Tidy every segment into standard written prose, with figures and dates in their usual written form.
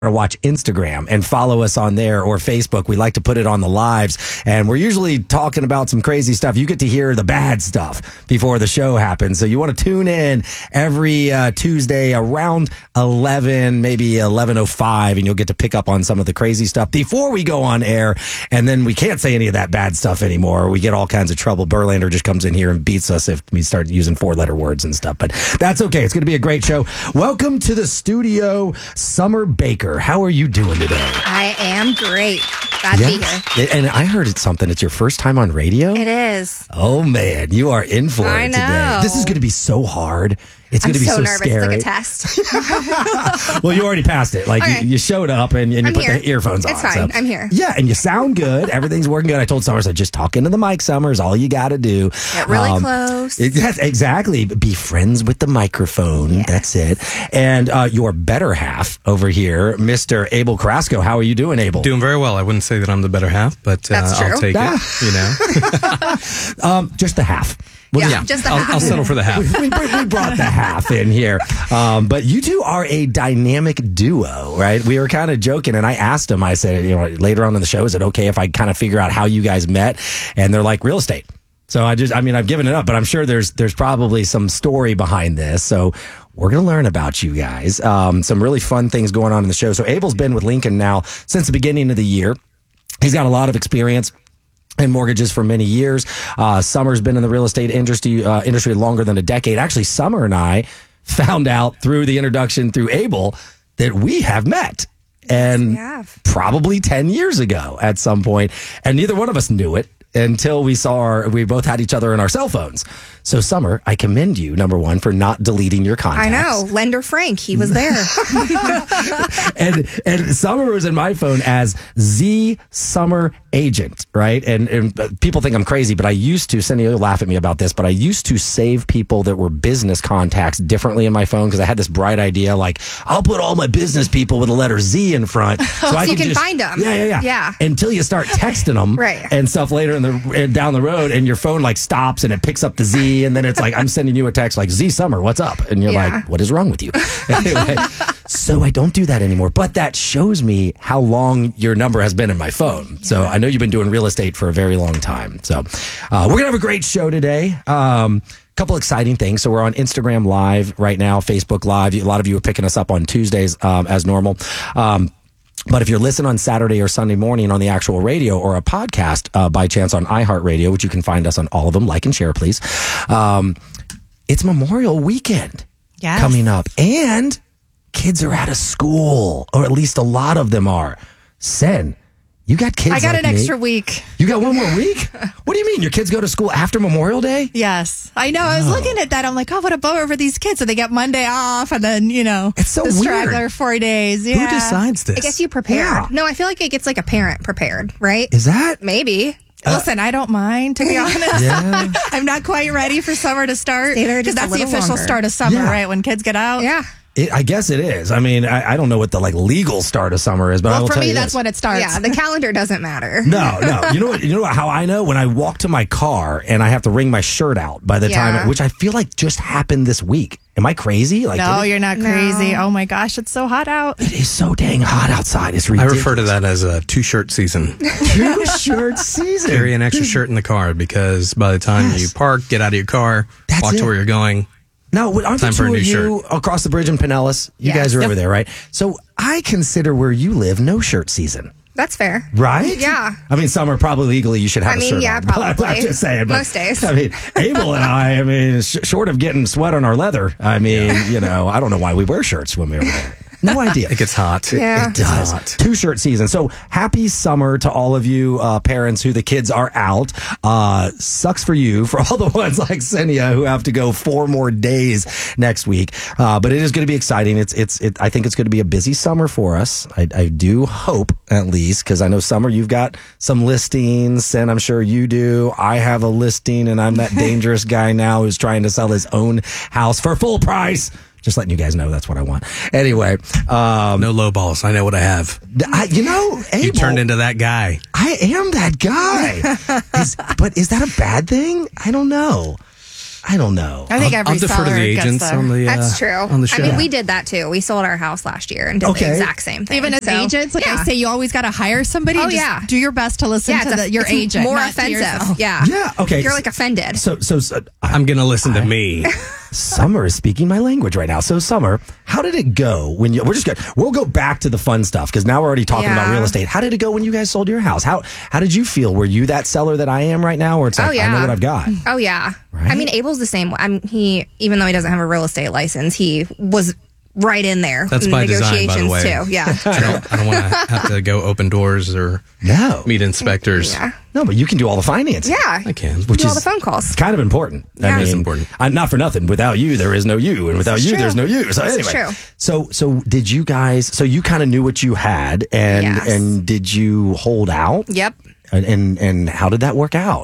or watch Instagram and follow us on there or Facebook. We like to put it on the lives, and we're usually talking about some crazy stuff. You get to hear the bad stuff before the show happens. So you want to tune in every Tuesday around 11, maybe 11:05, and you'll get to pick up on some of the crazy stuff before we go on air. And then we can't say any of that bad stuff anymore. We get all kinds of trouble. Berlander just comes in here and beats us if we start using 4-letter words and stuff. But that's okay. It's going to be a great show. Welcome to the studio, Summer Baker. How are you doing today? I am great. Glad to be here. And I heard it's something. It's your first time on radio? It is. Oh, man. You are in for it today. This is going to be so hard. It's going to be so nervous. scary. It's like a test. Well, you already passed it. Like, you showed up and you put the earphones on. It's fine. So. I'm here. Yeah, and you sound good. Everything's working good. I told Summer, I said, just talk into the mic, Summer, is all you got to do. Get really close. Exactly. Be friends with the microphone. Yes. That's it. And your better half over here, Mr. Abel Carrasco. How are you doing, Abel? Doing very well. I wouldn't say that I'm the better half, but I'll take it, you know. Just the half. Just the half. I'll settle for the half. We brought the half in here. But you two are a dynamic duo, right? We were kind of joking, and I asked them, I said, later on in the show, is it okay if I kind of figure out how you guys met? And they're like, real estate. So I've given it up, but I'm sure there's probably some story behind this. So we're going to learn about you guys. Some really fun things going on in the show. So Abel's been with Lincoln now since the beginning of the year. He's got a lot of experience in mortgages for many years. Summer's been in the real estate industry longer than a decade. Actually, Summer and I found out through the introduction through Abel that we have met. And probably 10 years ago at some point. And neither one of us knew it until we both had each other in our cell phones. So, Summer, I commend you, number one, for not deleting your contacts. I know. Lender Frank, he was there. and Summer was in my phone as Z Summer Agent, right? And people think I'm crazy, but I used to, Cindy will laugh at me about this, but I used to save people that were business contacts differently in my phone because I had this bright idea, like, I'll put all my business people with the letter Z in front. So you can find them. Yeah. Until you start texting them and stuff later down the road, and your phone like stops and it picks up the Z. And then it's like, I'm sending you a text like, Z Summer, what's up? And you're like, what is wrong with you? Anyway, so I don't do that anymore. But that shows me how long your number has been in my phone. So I know you've been doing real estate for a very long time. So we're going to have a great show today. Couple exciting things. So we're on Instagram Live right now, Facebook Live. A lot of you are picking us up on Tuesdays as normal. But if you're listening on Saturday or Sunday morning on the actual radio or a podcast by chance on iHeartRadio, which you can find us on all of them, like and share, please. It's Memorial Weekend coming up. And kids are out of school, or at least a lot of them are. Sen, you got kids. I got like an me. extra week. You got one more week? What do you mean? Your kids go to school after Memorial Day? Yes. I know. I was looking at that. I'm like, oh, what a bummer for these kids. So they get Monday off and then, it's so the weird. straggler 4 days. Yeah. Who decides this? I guess you prepared. Yeah. No, I feel like it gets like a parent prepared, right? Is that? Maybe. Listen, I don't mind, to be honest. Yeah. I'm not quite ready for summer to start. Stay there Because just a that's the little official longer. start of summer, right? When kids get out. Yeah. I guess it is. I mean, I don't know what the legal start of summer is, but I will Well, for tell me, you that's this. when it starts. Yeah, the calendar doesn't matter. No. You know what? How I know? When I walk to my car and I have to wring my shirt out by the time, which I feel like just happened this week. Am I crazy? No, you're not crazy. Oh my gosh, it's so hot out. It is so dang hot outside. It's I ridiculous. refer to that as a 2-shirt season. 2-shirt season. Carry an extra shirt in the car because by the time you park, get out of your car, walk to where you're going. Now, aren't the two of you across the bridge in Pinellas? You guys are over there, right? So I consider where you live no shirt season. That's fair. Right? Yeah. I mean, summer probably legally you should have a shirt on. Probably. I'm just saying. But, most days. I mean, Abel and I short of getting sweat on our leather, I don't know why we wear shirts when we're there. No idea. It gets hot. Yeah. It does. 2-shirt season. So happy summer to all of you parents who the kids are out. Sucks for you, for all the ones like Senia who have to go 4 more days next week. But it is going to be exciting. I think it's going to be a busy summer for us. I do hope, at least, because I know, Summer, you've got some listings, and I'm sure you do. I have a listing, and I'm that dangerous guy now who's trying to sell his own house for full price. Just letting you guys know that's what I want. Anyway. No low balls. I know what I have. Abel, you turned into that guy. I am that guy. But is that a bad thing? I don't know. I don't know. I think every I'll defer to seller the gets agents on the That's true. on the show. I mean, we did that too. We sold our house last year and did the exact same thing. Even as agents, like I say, you always got to hire somebody. Oh, Just yeah. do your best to listen to your it's agent. more not to offensive. yourself. Yeah. Yeah, okay. You're like offended. So I'm going to listen to me. Summer is speaking my language right now. So, Summer, how did it go when you? We'll go back to the fun stuff because now we're already talking about real estate. How did it go when you guys sold your house? How did you feel? Were you that seller that I am right now, where it's like I know what I've got? Oh yeah. Right? I mean, Abel's the same. He even though he doesn't have a real estate license, he was right in there. That's in by design, by the way. too. Yeah. I don't want to have to go open doors or meet inspectors. Yeah. No, but you can do all the financing. Yeah. I can. Do all the phone calls. Kind of important. Yeah. I It's mean, important. Not for nothing. Without you, there is no you, and without you, there's no you. So This is anyway, true. so did you guys? So you kind of knew what you had, and Yes. and did you hold out? Yep. And how did that work out?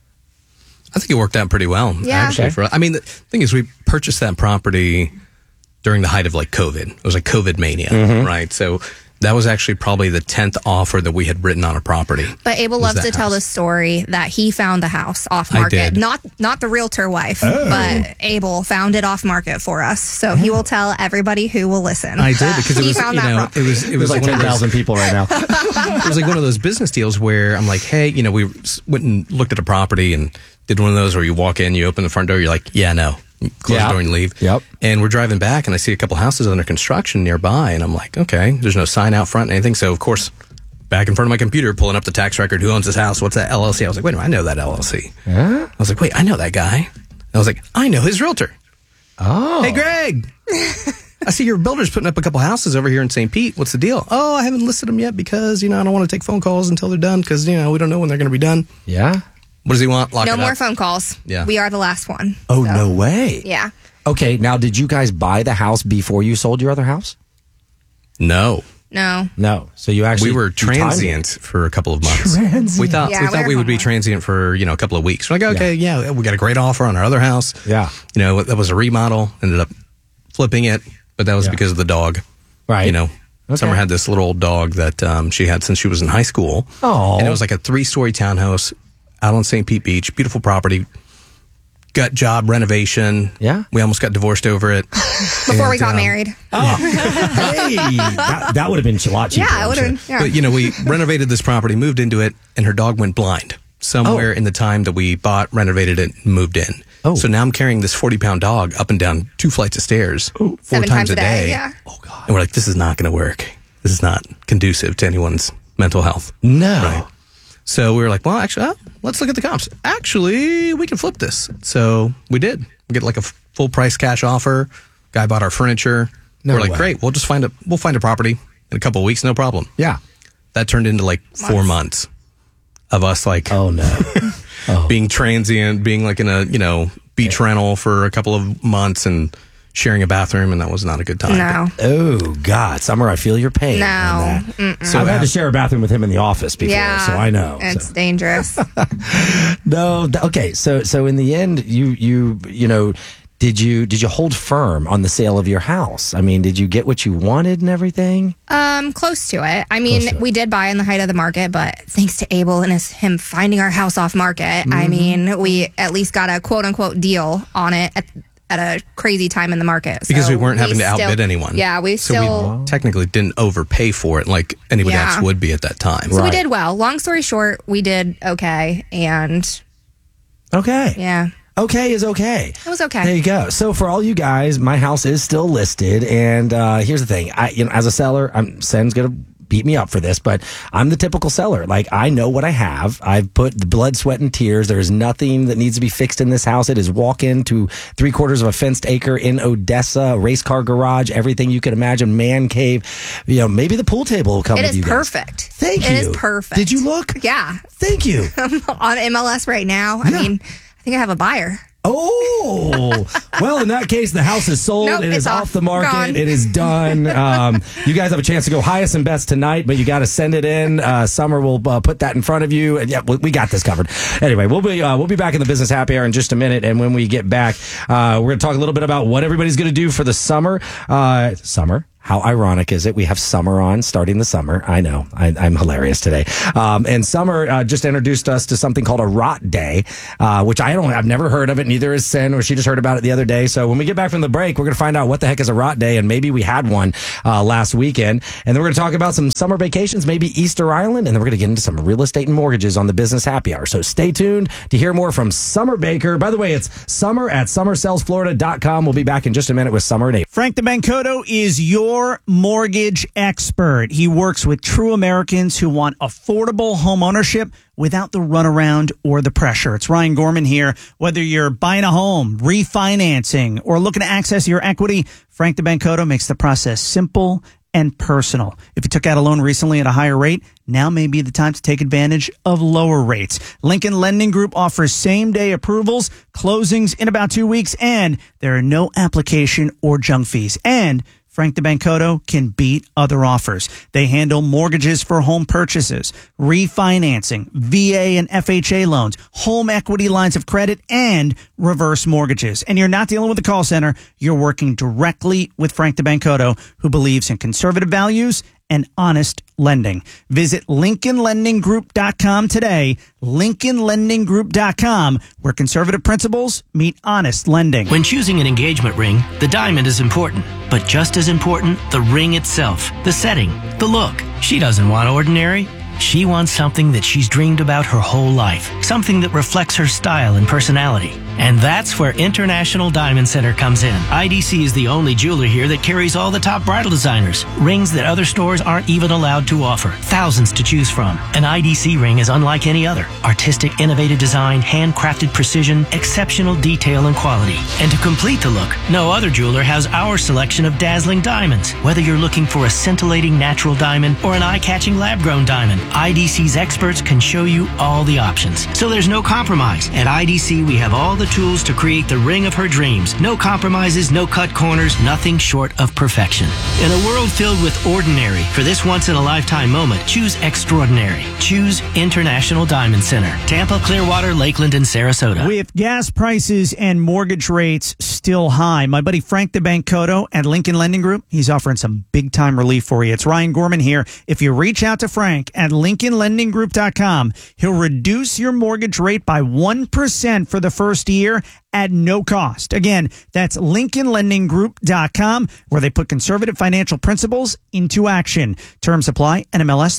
I think it worked out pretty well. Yeah. Actually, I mean, the thing is, we purchased that property during the height of like COVID. It was like COVID mania, right? So that was actually probably the 10th offer that we had written on a property. But Abel loves to tell the story that he found the house off market. did. Not the realtor wife, but Abel found it off market for us. So he will tell everybody who will listen. I did because it He was, found you that know, property. it was like one of those 10,000 people right now. it was like one of those business deals where I'm like, hey, you know, we went and looked at a property and did one of those where you walk in, you open the front door, you're like, yeah, no. You close the door and leave. Yep. And we're driving back and I see a couple houses under construction nearby and I'm like, okay, there's no sign out front, anything. So of course, back in front of my computer, pulling up the tax record, who owns this house? What's that LLC? I was like, wait a minute, I know that LLC. Huh? I was like, wait, I know that guy. I was like, I know his realtor. Oh. Hey, Greg. I see your builder's putting up a couple houses over here in St. Pete. What's the deal? Oh, I haven't listed them yet because, you know, I don't want to take phone calls until they're done because, you know, we don't know when they're going to be done. Yeah. What does he want? Lock No it more up. phone calls. Yeah. We are the last one. Oh, So, no way. Yeah. Okay, now did you guys buy the house before you sold your other house? No. No. No. So you actually We were you timed it. transient for a couple of months. Transient. We thought Yeah, we we thought were we would be homework. transient for, you know, a couple of weeks. We're like, okay, yeah, we got a great offer on our other house. Yeah. You know, that was a remodel. Ended up flipping it, but that was because of the dog. Right. You know, Okay. Summer had this little old dog that she had since she was in high school. Oh. And it was like a 3-story townhouse out on St. Pete Beach. Beautiful property. Gut job, renovation. Yeah. We almost got divorced over it. Before we got married. Hey, that would have been a lot cheaper. Yeah, it would I'm have sure. been. Yeah. But, you know, we renovated this property, moved into it, and her dog went blind somewhere in the time that we bought, renovated it, and moved in. Oh. So now I'm carrying this 40-pound dog up and down 2 flights of stairs 4 7 times a day. Yeah. Oh, God. And we're like, this is not going to work. This is not conducive to anyone's mental health. No. Right. So we were like, well, actually, let's look at the comps. Actually, we can flip this. So we did. We get like a full price cash offer. Guy bought our furniture. No we're like, way. great. We'll find a property in a couple of weeks, no problem. Yeah. That turned into like 4 months of us like Oh, no. being transient, being like in a, you know, beach rental for a couple of months and sharing a bathroom, and that was not a good time. No. Oh, God. Summer, I feel your pain. No. on that. Mm-mm. So I've had to share a bathroom with him in the office before, Yeah. so I know. It's So. dangerous. No. Okay. So in the end, you know, did you hold firm on the sale of your house? I mean, did you get what you wanted and everything? Close to it. I mean, Close to it. we did buy in the height of the market, but thanks to Abel and him finding our house off market, I mean, we at least got a quote unquote deal on it at a crazy time in the market. Because So we weren't having to still- outbid anyone. Yeah, we So still. we technically didn't overpay for it like anybody Yeah. else would be at that time. So we Right. did well. Long story short, we did okay, and Okay. yeah, Okay is okay. it was okay. There you go. So for all you guys, my house is still listed, and here's the thing: as a seller, Sen's gonna beat me up for this, but I'm the typical seller. Like, I know what I have. I've put the blood, sweat, and tears. There's nothing that needs to be fixed in this house. It is walk into 3/4 of a fenced acre in Odessa, race car garage, everything you can imagine, man cave. You know, maybe the pool table will come It with is you guys. perfect. Thank you. It is perfect. Did you look? Yeah, Thank you. on MLS right now. I mean, I think I have a buyer. Oh, well, in that case, the house is sold. Nope, it is it's off off. the market. Gone. It is done. You guys have a chance to go highest and best tonight, but you got to send it in. Summer will put that in front of you. And yeah, we got this covered. Anyway, we'll be back in the business happy hour in just a minute. And when we get back, we're going to talk a little bit about what everybody's going to do for the summer. How ironic is it? We have Summer on, starting the summer. I know. I'm hilarious today. And Summer just introduced us to something called a Rot Day, which I've never heard of it. Neither has Sen, or she just heard about it the other day. So when we get back from the break, we're going to find out what the heck is a Rot Day, and maybe we had one last weekend. And then we're going to talk about some summer vacations, maybe Easter Island, and then we're going to get into some real estate and mortgages on the Business Happy Hour. So stay tuned to hear more from Summer Baker. By the way, it's Summer at summersellsflorida.com. We'll be back in just a minute with Summer and Abe. Frank DeBencoto is your mortgage expert. He works with true Americans who want affordable home ownership without the runaround or the pressure. It's Ryan Gorman here. Whether you're buying a home, refinancing, or looking to access your equity, Frank DeBencoto makes the process simple and personal. If you took out a loan recently at a higher rate, now may be the time to take advantage of lower rates. Lincoln Lending Group offers same-day approvals, closings in about 2 weeks, and there are no application or junk fees. And Frank DeBencoto can beat other offers. They handle mortgages for home purchases, refinancing, VA and FHA loans, home equity lines of credit, and reverse mortgages. And you're not dealing with the call center. You're working directly with Frank DeBencoto, who believes in conservative values and honest lending. Visit LincolnLendingGroup.com today. LincolnLendingGroup.com, where conservative principles meet honest lending. When choosing an engagement ring, the diamond is important, but just as important, the ring itself, the setting, the look. She doesn't want ordinary. She wants something that she's dreamed about her whole life, something that reflects her style and personality. And that's where International Diamond Center comes in. IDC is the only jeweler here that carries all the top bridal designers, rings that other stores aren't even allowed to offer. Thousands to choose from. An IDC ring is unlike any other. Artistic, innovative design, handcrafted precision, exceptional detail and quality. And to complete the look, no other jeweler has our selection of dazzling diamonds. Whether you're looking for a scintillating natural diamond or an eye-catching lab-grown diamond, IDC's experts can show you all the options. So there's no compromise. At IDC, we have all the tools to create the ring of her dreams. No compromises, no cut corners, nothing short of perfection. In a world filled with ordinary, for this once-in-a-lifetime moment, choose extraordinary. Choose International Diamond Center. Tampa, Clearwater, Lakeland, and Sarasota. With gas prices and mortgage rates still high, my buddy Frank DeBencoto at Lincoln Lending Group, he's offering some big-time relief for you. It's Ryan Gorman here. If you reach out to Frank at LincolnLendingGroup.com, he'll reduce your mortgage rate by 1% for the first year at no cost. Again, that's LincolnLendingGroup.com, where they put conservative financial principles into action. Terms apply. NMLS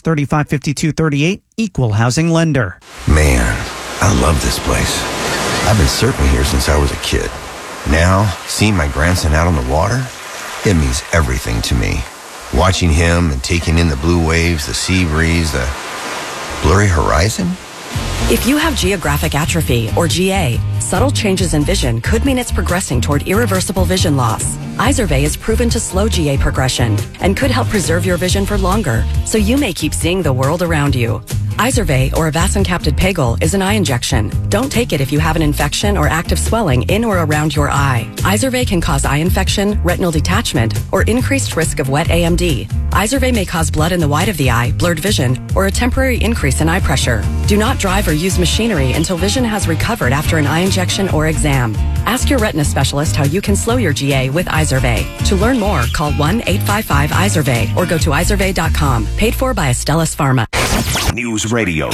355238, Equal Housing Lender. Man, I love this place. I've been surfing here since I was a kid. Now, seeing my grandson out on the water, it means everything to me. Watching him and taking in the blue waves, the sea breeze, the blurry horizon. If you have geographic atrophy, or GA, subtle changes in vision could mean it's progressing toward irreversible vision loss. Izervay is proven to slow GA progression and could help preserve your vision for longer, so you may keep seeing the world around you. Izervay, or avacincaptad pegol, is an eye injection. Don't take it if you have an infection or active swelling in or around your eye. Izervay can cause eye infection, retinal detachment, or increased risk of wet AMD. Izervay may cause blood in the white of the eye, blurred vision, or a temporary increase in eye pressure. Do not drive or use machinery until vision has recovered after an eye injection or exam. Ask your retina specialist how you can slow your GA with Izervay. To learn more, call 1-855-IZERVAY or go to izervay.com. Paid for by Astellas Pharma. News Radio,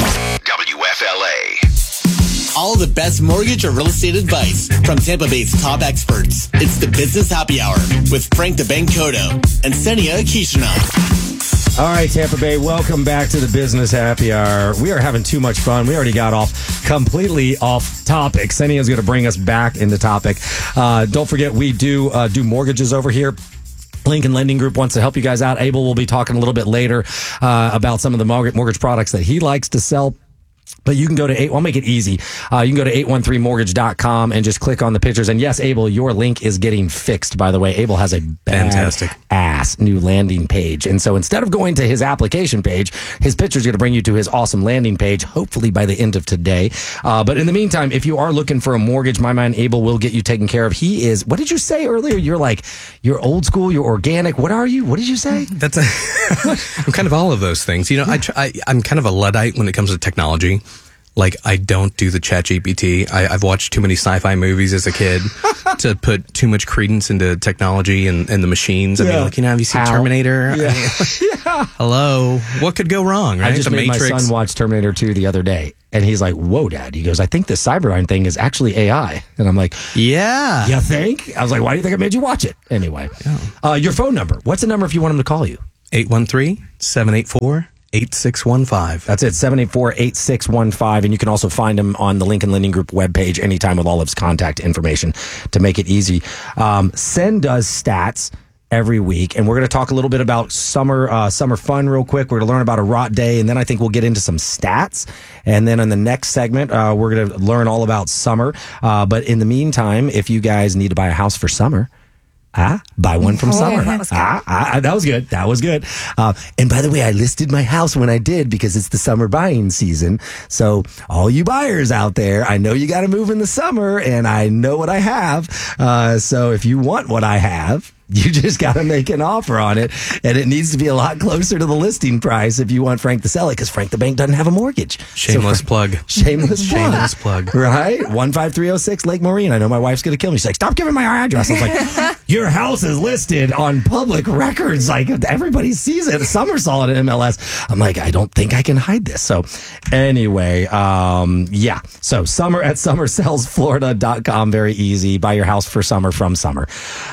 WFLA. All the best mortgage or real estate advice from Tampa Bay's top experts. It's the Business Happy Hour with Frank DeBencoto and Senia Akishina. All right, Tampa Bay, welcome back to the Business Happy Hour. We are having too much fun. We already got completely off topic. Senia is going to bring us back into topic. Don't forget, we do mortgages over here. Lincoln Lending Group wants to help you guys out. Abel will be talking a little bit later about some of the mortgage products that he likes to sell. But you can go to I'll make it easy. You can go to 813mortgage.com and just click on the pictures. And yes, Abel, your link is getting fixed, by the way. Abel has a fantastic ass new landing page. And so instead of going to his application page, his picture is going to bring you to his awesome landing page, hopefully by the end of today. But in the meantime, if you are looking for a mortgage, my man Abel will get you taken care of. He is, what did you say earlier? You're old school, you're organic. What are you? What did you say? I'm kind of all of those things. You know, I'm kind of a Luddite when it comes to technology. Like, I don't do the ChatGPT. I've watched too many sci-fi movies as a kid to put too much credence into technology and the machines. I mean, like, have you seen Terminator? Yeah. I mean, hello? What could go wrong, right? I just made my son watch Terminator 2 the other day, and he's like, whoa, Dad. He goes, I think this Cyberdyne thing is actually AI. And I'm like, yeah. You think? I was like, why do you think I made you watch it? Anyway, your phone number. What's the number if you want him to call you? 813-784-8615. That's it, 784-8615. And you can also find him on the Lincoln Lending Group webpage anytime with all of his contact information to make it easy. Sen does stats every week, and we're going to talk a little bit about summer fun real quick. We're going to learn about a rot day, and then I think we'll get into some stats. And then in the next segment, we're going to learn all about summer. But in the meantime, if you guys need to buy a house for summer, buy one from Summer. That was good. That was good. That was good. And by the way, I listed my house when I did because it's the summer buying season. So all you buyers out there, I know you got to move in the summer, and I know what I have. So if you want what I have, you just got to make an offer on it, and it needs to be a lot closer to the listing price if you want Frank to sell it, because Frank the Bank doesn't have a mortgage. Shameless plug. Shameless plug. Shameless plug. Right? 15306 Lake Marine. I know my wife's going to kill me. She's like, stop giving my address. I was like, your house is listed on public records. Like, everybody sees it. Summer saw it in MLS. I'm like, I don't think I can hide this. So anyway, yeah. So Summer at summersellsflorida.com. Very easy. Buy your house for summer from Summer.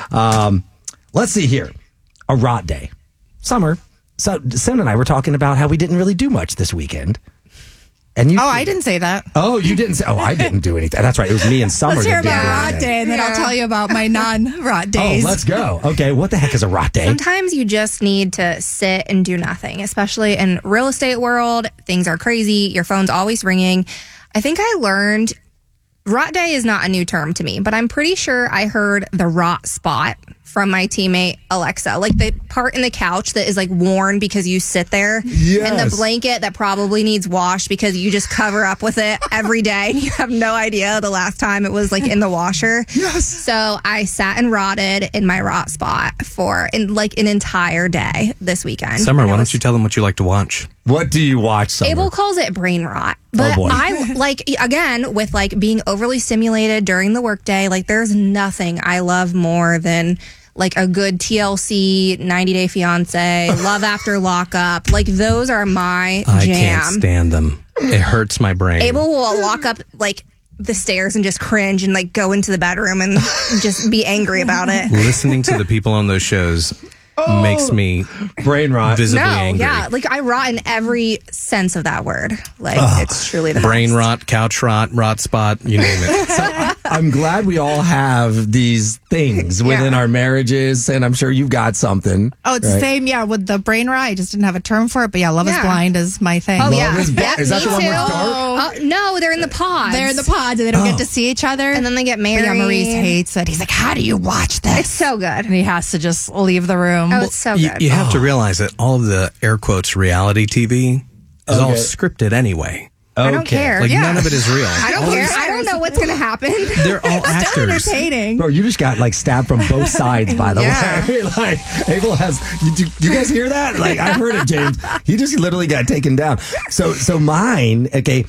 Let's see here. A rot day. Summer. So Sam and I were talking about how we didn't really do much this weekend. And you? Oh, I didn't say that. Oh, you didn't say. Oh, I didn't do anything. That's right. It was me and Summer. Let's hear that did about the rot day, and then I'll tell you about my non-rot days. Oh, let's go. Okay, what the heck is a rot day? Sometimes you just need to sit and do nothing, especially in real estate world. Things are crazy. Your phone's always ringing. I think I learned rot day is not a new term to me, but I'm pretty sure I heard the rot spot from my teammate Alexa, like the part in the couch that is like worn because you sit there, yes. And the blanket that probably needs washed because you just cover up with it every day. You have no idea the last time it was like in the washer. Yes. So I sat and rotted in my rot spot for like an entire day this weekend. Summer, why don't you tell them what you like to watch? What do you watch, Summer? Abel calls it brain rot. But boy. I like, again, with like being overly stimulated during the workday, like there's nothing I love more than like a good TLC, 90 Day Fiance, Love After Lockup. Like those are my jam. I can't stand them. It hurts my brain. Abel will walk up like the stairs and just cringe and like go into the bedroom and just be angry about it. Listening to the people on those shows makes me brain rot. Visibly No, angry. yeah, like I rot in every sense of that word. Like it's truly the brain best. rot, couch rot spot, you name it. So, I'm glad we all have these things within our marriages, and I'm sure you've got something. Oh, it's the same, with the brain rot. I just didn't have a term for it, but Love is Blind is my thing. Oh, yeah. Is that Me the one too. where it's dark? No, they're in the pods. They're in the pods, and they don't get to see each other. And then they get married. But Maurice hates it. He's like, how do you watch this? It's so good. And he has to just leave the room. Oh, it's so good. You have to realize that all of the air quotes reality TV is all scripted anyway. I don't care. Like none of it is real. I don't care. I don't know what's going to happen. They're all Still actors. entertaining. Bro, you just got like stabbed from both sides, by the way. Like, Abel has. You guys hear that? Like, I've heard it, James. He just literally got taken down. So mine. Okay,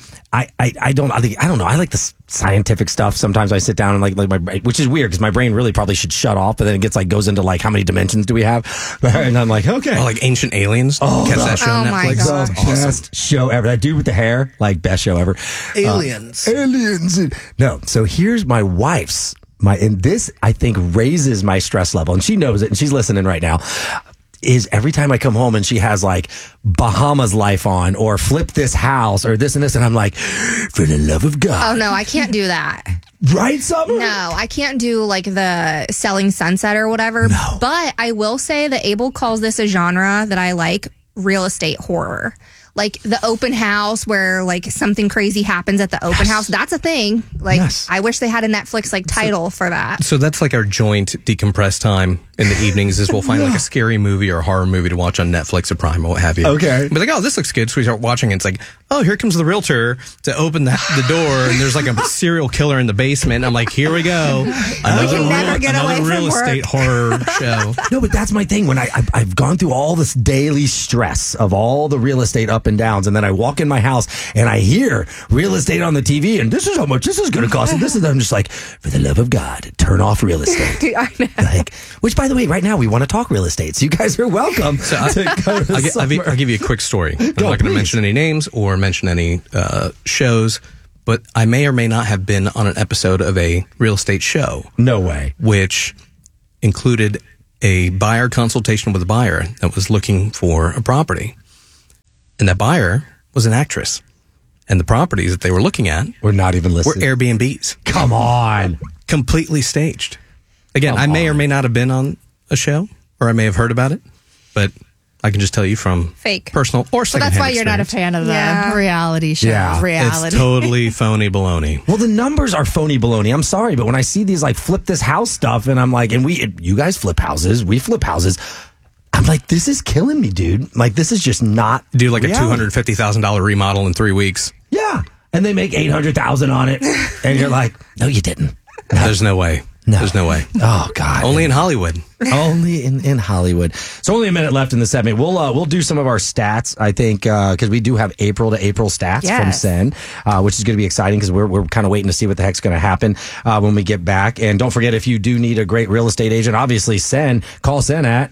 I don't know. I like the scientific stuff. Sometimes I sit down and like my brain, which is weird because my brain really probably should shut off, but then it gets like goes into like how many dimensions do we have? And I'm like, okay. Oh, like Ancient Aliens. Catch that show on my Netflix. gosh. Best show ever. That dude with the hair, like best show ever. Aliens. Aliens. No. So here's my wife's. And this I think raises my stress level, and she knows it, and she's listening right now. Is every time I come home and she has like Bahamas Life on or Flip This House or this and this, and I'm like, for the love of God. Oh, no, I can't do that. Right, Summer? No, I can't do like the Selling Sunset or whatever. No. But I will say that Abel calls this a genre that I like, real estate horror. Like the open house where like something crazy happens at the open house. That's a thing. Like I wish they had a Netflix like title for that. So that's like our joint decompress time in the evenings is we'll find like a scary movie or a horror movie to watch on Netflix or Prime or what have you. Okay. Be like, oh, this looks good. So we start watching it. It's like, oh, here comes the realtor to open the door and there's like a serial killer in the basement. And I'm like, here we go. Another real estate horror show. No, but that's my thing. When I've gone through all this daily stress of all the real estate updates up and downs. And then I walk in my house and I hear real estate on the TV, and this is how much this is going to cost. And this is, I'm just like, for the love of God, turn off real estate. I know. Like, which, by the way, right now we want to talk real estate. So you guys are welcome to go to I'll give you a quick story. I'm not going to please. mention any names or mention any shows, but I may or may not have been on an episode of a real estate show. No way. Which included a buyer consultation with a buyer that was looking for a property. And that buyer was an actress. And the properties that they were looking at We're not even listening. were Airbnbs. Come on. Completely staged. Again, I may or may not have been on a show, or I may have heard about it, but I can just tell you from Fake. personal or Well, secondhand that's why you're not a experience. fan of the Yeah. reality shows. Yeah. Reality. It's totally phony baloney. Well, the numbers are phony baloney. I'm sorry, but when I see these like flip this house stuff, and I'm like, and you guys flip houses, we flip houses. I'm like, this is killing me, dude. Like, this is just not Do like reality. a $250,000 remodel in 3 weeks. Yeah, and they make $800,000 on it, and you're like, no, you didn't. There's no way. No. There's no way. Oh God, Only in Hollywood. Only in Hollywood. So only a minute left in the segment. We'll do some of our stats, I think, because we do have April to April stats from Yes. Sen, which is going to be exciting because we're kind of waiting to see what the heck's going to happen when we get back. And don't forget, if you do need a great real estate agent, obviously Sen, call Sen at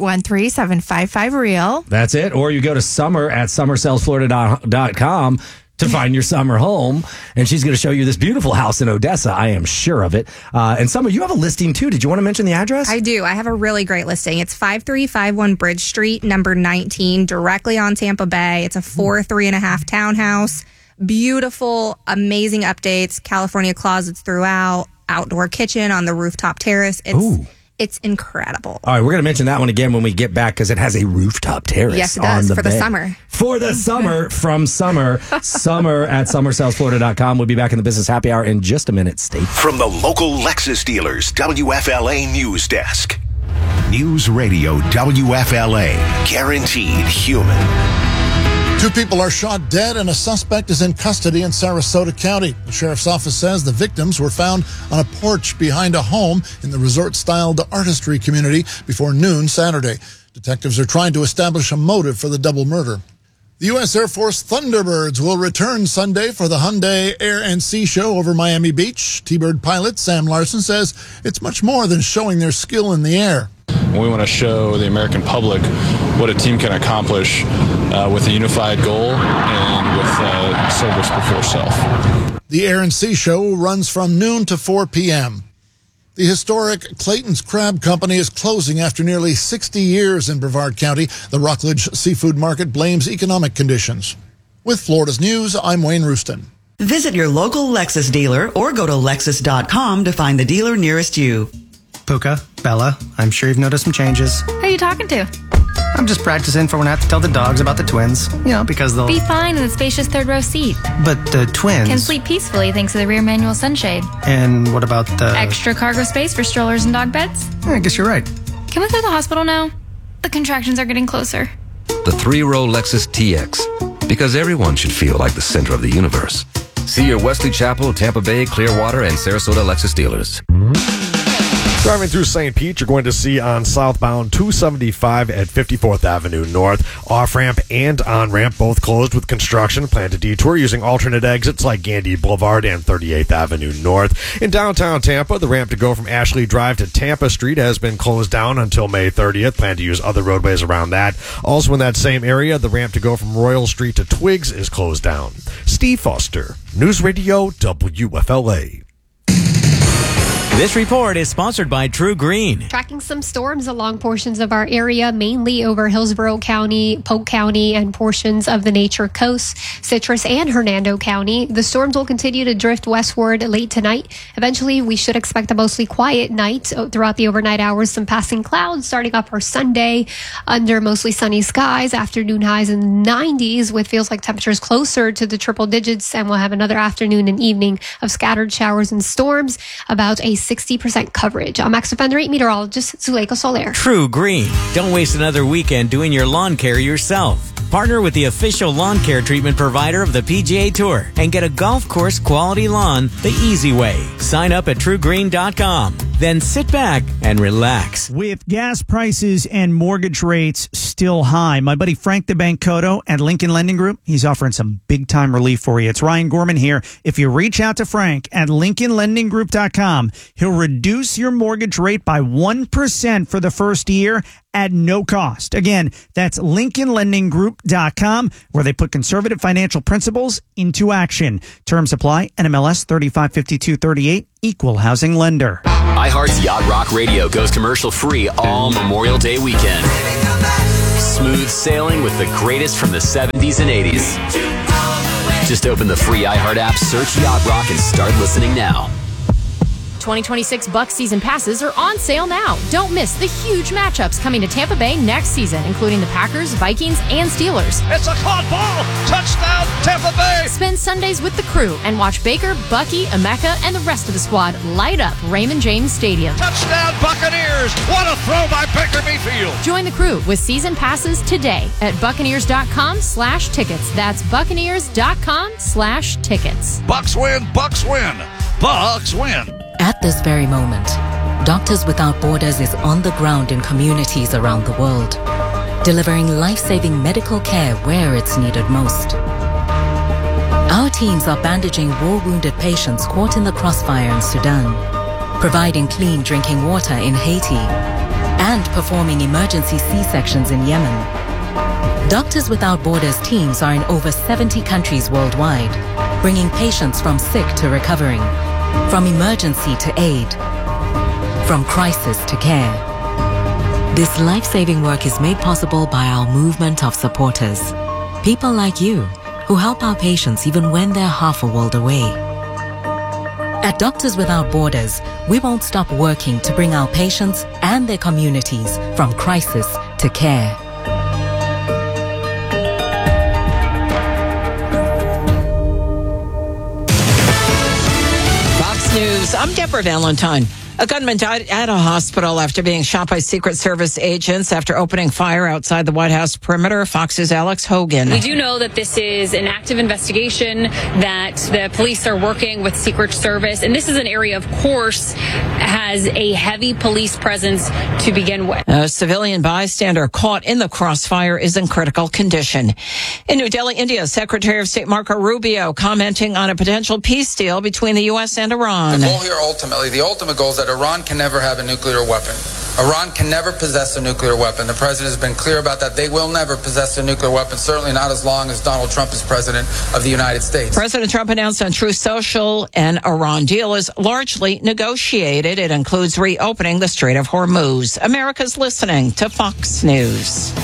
813-755-REAL. that's it, or you go to Summer at summersellsflorida.com to find your summer home, and she's going to show you this beautiful house in Odessa. I am sure of it. And Summer, you have a listing too. Did you want to mention the address? I do. I have a really great listing. It's 5351 Bridge Street, number 19, directly on Tampa Bay. It's a 3.5 townhouse. Beautiful, amazing updates. California closets throughout. Outdoor kitchen on the rooftop terrace. It's incredible. All right, we're going to mention that one again when we get back because it has a rooftop terrace. Yes, it does, on for the bay. summer. For the summer, from Summer. Summer at summersellsflorida.com. We'll be back in the Business Happy Hour in just a minute. Stay tuned. From the local Lexus dealers, WFLA News Desk. News Radio WFLA. Guaranteed human. 2 people are shot dead and a suspect is in custody in Sarasota County. The sheriff's office says the victims were found on a porch behind a home in the resort-styled artistry community before noon Saturday. Detectives are trying to establish a motive for the double murder. The U.S. Air Force Thunderbirds will return Sunday for the Hyundai Air and Sea Show over Miami Beach. T-Bird pilot Sam Larson says it's much more than showing their skill in the air. We want to show the American public what a team can accomplish with a unified goal and with service before self. The Air and Sea Show runs from noon to 4 p.m. The historic Clayton's Crab Company is closing after nearly 60 years in Brevard County. The Rockledge Seafood Market blames economic conditions. With Florida's News, I'm Wayne Rooston. Visit your local Lexus dealer or go to Lexus.com to find the dealer nearest you. Puka, Bella, I'm sure you've noticed some changes. Who are you talking to? I'm just practicing for when I have to tell the dogs about the twins. You know, because they'll... Be fine in the spacious third row seat. But the twins... Can sleep peacefully thanks to the rear manual sunshade. And what about the... Extra cargo space for strollers and dog beds? I guess you're right. Can we go to the hospital now? The contractions are getting closer. The 3-row Lexus TX. Because everyone should feel like the center of the universe. See your Wesley Chapel, Tampa Bay, Clearwater, and Sarasota Lexus dealers. Driving through St. Pete, you're going to see on southbound 275 at 54th Avenue North. Off-ramp and on-ramp both closed with construction. Plan to detour using alternate exits like Gandy Boulevard and 38th Avenue North. In downtown Tampa, the ramp to go from Ashley Drive to Tampa Street has been closed down until May 30th. Plan to use other roadways around that. Also in that same area, the ramp to go from Royal Street to Twiggs is closed down. Steve Foster, News Radio WFLA. This report is sponsored by True Green. Tracking some storms along portions of our area, mainly over Hillsborough County, Polk County, and portions of the Nature Coast, Citrus, and Hernando County. The storms will continue to drift westward late tonight. Eventually, we should expect a mostly quiet night throughout the overnight hours. Some passing clouds starting up our Sunday under mostly sunny skies. Afternoon highs in the 90s with feels like temperatures closer to the triple digits. And we'll have another afternoon and evening of scattered showers and storms, about a 60% coverage. I'm XFM rate meteorologist Zuleika Soler. True Green. Don't waste another weekend doing your lawn care yourself. Partner with the official lawn care treatment provider of the PGA Tour and get a golf course quality lawn the easy way. Sign up at truegreen.com. Then sit back and relax. With gas prices and mortgage rates still high, my buddy Frank the Bank Cotto at Lincoln Lending Group, he's offering some big-time relief for you. It's Ryan Gorman here. If you reach out to Frank at LincolnLendingGroup.com, he'll reduce your mortgage rate by 1% for the first year at no cost. Again, that's LincolnLendingGroup.com, where they put conservative financial principles into action. Terms apply. NMLS 355238, Equal Housing Lender. iHeart's Yacht Rock Radio goes commercial free all Memorial Day weekend. Smooth sailing with the greatest from the 70s and 80s. Just open the free iHeart app, search Yacht Rock, and start listening now. 2026 Bucs season passes are on sale now. Don't miss the huge matchups coming to Tampa Bay next season, including the Packers, Vikings, and Steelers. It's a caught ball! Touchdown, Tampa Bay! Spend Sundays with the crew and watch Baker, Bucky, Emeka, and the rest of the squad light up Raymond James Stadium. Touchdown, Buccaneers! What a throw by Baker Mayfield! Join the crew with season passes today at Buccaneers.com/tickets. That's Buccaneers.com/tickets. Bucs win, Bucs win, Bucs win. At this very moment, Doctors Without Borders is on the ground in communities around the world, delivering life-saving medical care where it's needed most. Our teams are bandaging war-wounded patients caught in the crossfire in Sudan, providing clean drinking water in Haiti, and performing emergency C-sections in Yemen. Doctors Without Borders teams are in over 70 countries worldwide, bringing patients from sick to recovering, from emergency to aid, from crisis to care. This life-saving work is made possible by our movement of supporters. People like you, who help our patients even when they're half a world away. At Doctors Without Borders, we won't stop working to bring our patients and their communities from crisis to care. News. I'm Deborah Valentine. A gunman died at a hospital after being shot by Secret Service agents after opening fire outside the White House perimeter. Fox's Alex Hogan. We do know that this is an active investigation, that the police are working with Secret Service, and this is an area, of course, has a heavy police presence to begin with. A civilian bystander caught in the crossfire is in critical condition. In New Delhi, India, Secretary of State Marco Rubio commenting on a potential peace deal between the U.S. and Iran. The goal here, the ultimate goal is that Iran can never have a nuclear weapon. Iran can never possess a nuclear weapon. The president has been clear about that. They will never possess a nuclear weapon, certainly not as long as Donald Trump is president of the United States. President Trump announced on Truth Social an Iran deal is largely negotiated. It includes reopening the Strait of Hormuz. America's listening to Fox News.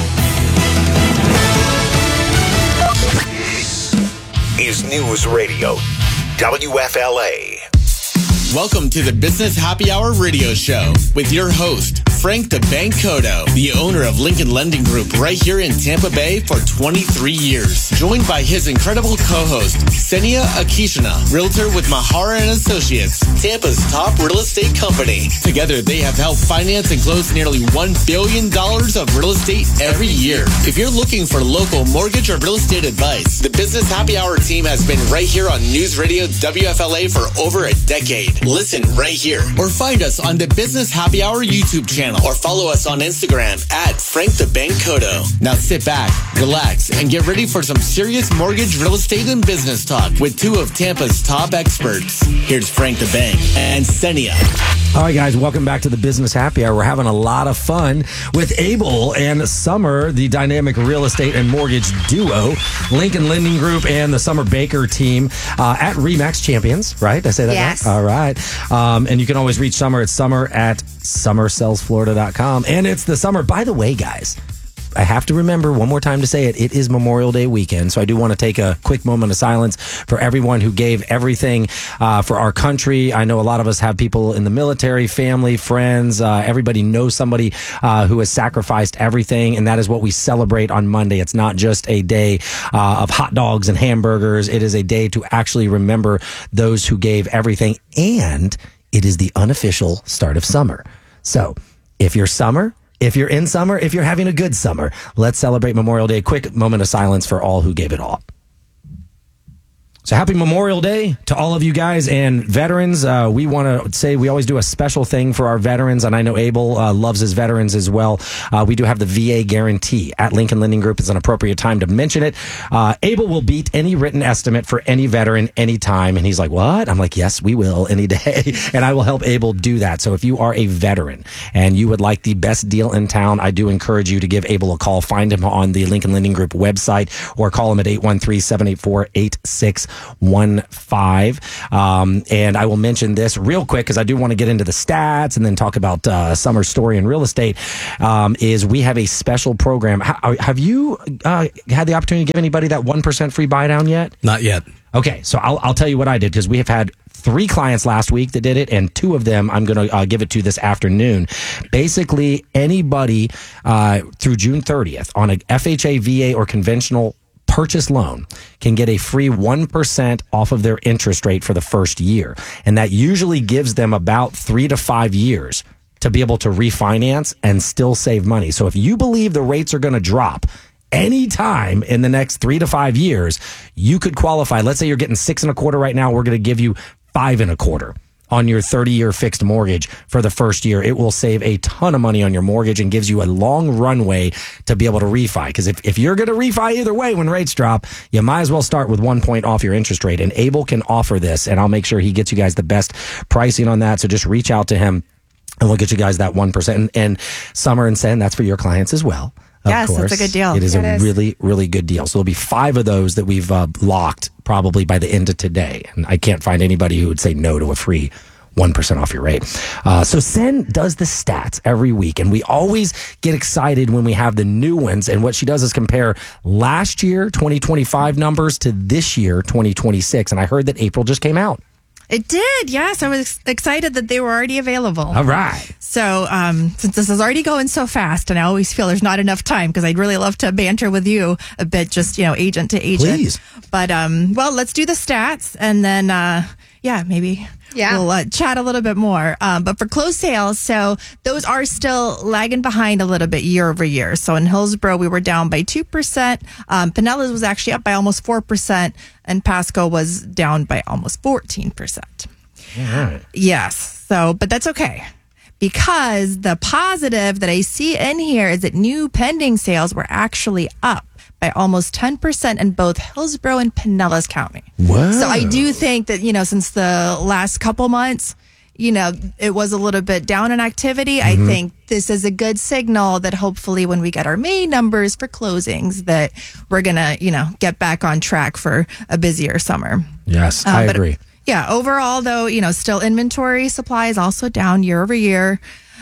Is News Radio WFLA. Welcome to the Business Happy Hour radio show with your host, Frank the Bank Cotto, the owner of Lincoln Lending Group right here in Tampa Bay for 23 years. Joined by his incredible co-host, Senia Akishina, realtor with Mahara & Associates, Tampa's top real estate company. Together, they have helped finance and close nearly $1 billion of real estate every year. If you're looking for local mortgage or real estate advice, the Business Happy Hour team has been right here on News Radio WFLA for over a decade. Listen right here or find us on the Business Happy Hour YouTube channel or follow us on Instagram at Frank the Bank Cotto. Now sit back, relax, and get ready for some serious mortgage, real estate, and business talk with two of Tampa's top experts. Here's Frank the Bank and Senia. All right, guys, welcome back to the Business Happy Hour. We're having a lot of fun with Abel and Summer, the dynamic real estate and mortgage duo, Lincoln Lending Group and the Summer Baker team at RE/MAX Champions, right? Did I say that yes. right? All right. And you can always reach Summer at summer@summersellsflorida.com. And it's the summer. By the way, guys, I have to remember one more time to say it. It is Memorial Day weekend, so I do want to take a quick moment of silence for everyone who gave everything for our country. I know a lot of us have people in the military, family, friends. Everybody knows somebody who has sacrificed everything, and that is what we celebrate on Monday. It's not just a day of hot dogs and hamburgers. It is a day to actually remember those who gave everything, and it is the unofficial start of summer. So if you're in summer, if you're having a good summer, let's celebrate Memorial Day. Quick moment of silence for all who gave it all. So happy Memorial Day to all of you guys and veterans. We want to say we always do a special thing for our veterans, and I know Abel loves his veterans as well. We do have the VA guarantee at Lincoln Lending Group. It's an appropriate time to mention it. Abel will beat any written estimate for any veteran anytime. And he's like, what? I'm like, yes, we will any day. And I will help Abel do that. So if you are a veteran and you would like the best deal in town, I do encourage you to give Abel a call. Find him on the Lincoln Lending Group website or call him at 813-784-8615. And I will mention this real quick because I do want to get into the stats and then talk about Summer's story in real estate. Is we have a special program. Have you had the opportunity to give anybody that 1% free buy down yet? Not yet. Okay, so I'll tell you what I did because we have had 3 clients last week that did it, and 2 of them I'm going to give it to this afternoon. Basically, anybody through June 30th on a FHA, VA, or conventional purchase loan can get a free 1% off of their interest rate for the first year. And that usually gives them about 3 to 5 years to be able to refinance and still save money. So if you believe the rates are going to drop anytime in the next 3 to 5 years, you could qualify. Let's say you're getting 6.25% right now. We're going to give you 5.25% on your 30-year fixed mortgage for the first year. It will save a ton of money on your mortgage and gives you a long runway to be able to refi. Because if you're going to refi either way when rates drop, you might as well start with 1 point off your interest rate. And Abel can offer this, and I'll make sure he gets you guys the best pricing on that. So just reach out to him, and we'll get you guys that 1%. And Summer and Sen, that's for your clients as well. Yes, that's a good deal. It is a really, really good deal. So there'll be 5 of those that we've locked probably by the end of today. And I can't find anybody who would say no to a free 1% off your rate. So Sen does the stats every week, and we always get excited when we have the new ones. And what she does is compare last year 2025 numbers to this year 2026. And I heard that April just came out. It did, yes. I was excited that they were already available. All right. So since this is already going so fast, and I always feel there's not enough time because I'd really love to banter with you a bit, just, agent to agent. Please. But, well, let's do the stats, and then, maybe we'll chat a little bit more. But for closed sales, so those are still lagging behind a little bit year over year. So in Hillsborough, we were down by 2%. Pinellas was actually up by almost 4%, and Pasco was down by almost 14%. All right. Yes. So, but that's okay. Because the positive that I see in here is that new pending sales were actually up by almost 10% in both Hillsborough and Pinellas County. Wow. So I do think that, since the last couple months, it was a little bit down in activity. I think this is a good signal that hopefully when we get our May numbers for closings that we're going to, get back on track for a busier summer. Yes, I agree. Yeah, overall, though, still inventory supply is also down year over year.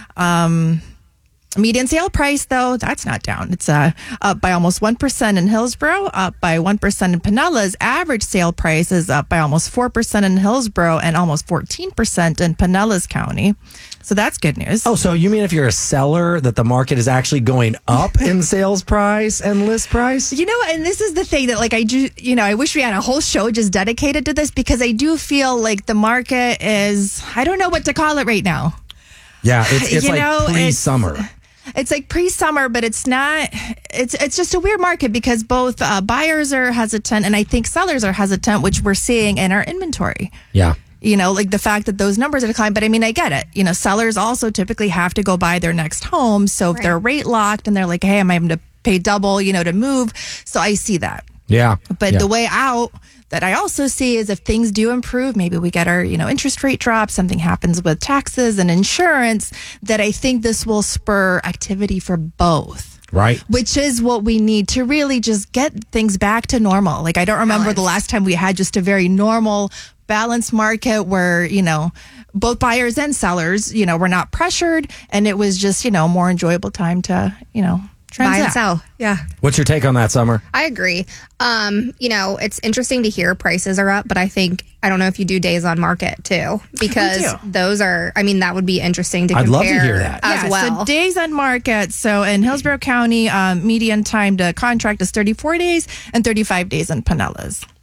Median sale price, though, that's not down. It's up by almost 1% in Hillsborough, up by 1% in Pinellas. Average sale price is up by almost 4% in Hillsborough and almost 14% in Pinellas County. So that's good news. Oh, so you mean if you're a seller that the market is actually going up in sales price and list price? And this is the thing that I wish we had a whole show just dedicated to this because I do feel like the market is, I don't know what to call it right now. Yeah, it's like pre-summer. It's like pre-summer, but it's not. It's just a weird market because both buyers are hesitant and I think sellers are hesitant, which we're seeing in our inventory. Yeah. Like the fact that those numbers are declining. But I mean, I get it. Sellers also typically have to go buy their next home. So if they're rate locked and they're like, hey, I'm having to pay double, to move. So I see that. Yeah. But the way out that I also see is if things do improve, maybe we get our, interest rate drop, something happens with taxes and insurance, that I think this will spur activity for both. Right. Which is what we need to really just get things back to normal. Like, I don't remember the last time we had just a very normal, balanced market where, both buyers and sellers, were not pressured. And it was just, more enjoyable time to, buy and sell. Yeah. What's your take on that, Summer? I agree. It's interesting to hear prices are up, but I don't know if you do days on market too, because those are, that would be interesting to compare. I'd love to hear that. As well. So days on market. So in Hillsborough County, median time to contract is 34 days and 35 days in Pinellas.